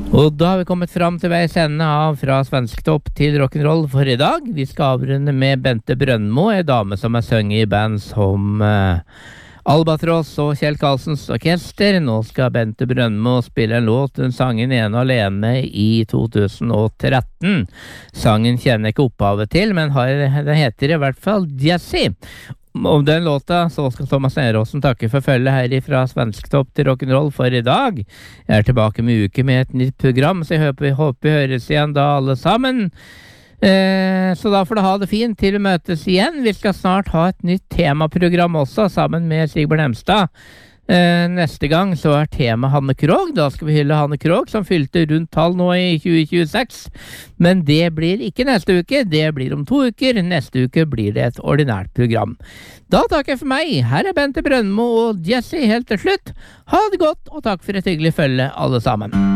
Og da har vi kommet fram til veis ende av Fra Svensktopp til rock'n'roll for i dag. Vi skal avrunde med Bente Brøndmo, en dame som har sunget i band som Albatross og Kjell Karlsens orkester. Nå skal Bente Brøndmo spille en låt. Hun sang den ene alene i 2013. Sangen kjenner ikke opphavet til, men den heter i hvert fall Jessie. Om den låta så skal Thomas Neråsen takke for følget her fra Svensktopp til rock'n'roll for i dag. Jeg er tilbake med uke med et nytt program, så jeg håper vi høres igjen da alle sammen. Så da får du ha det fint til vi møtes igjen. Vi skal snart ha et nytt temaprogram også, sammen med Sigbjørn Hemstad. Neste gang så er tema Hanne Krogh. Da skal vi hylle Hanne Krogh, som fylte rundt tall nå i 2026. Men det blir ikke neste uke, det blir om 2 uker. Neste uke blir det et ordinært program. Da takker jeg for meg. Her er Bente Brøndmo og Jessie helt til slutt. Ha det godt, og takk for et hyggelig følge alle sammen.